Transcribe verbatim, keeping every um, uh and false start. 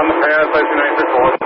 on the pass, I two nine six one.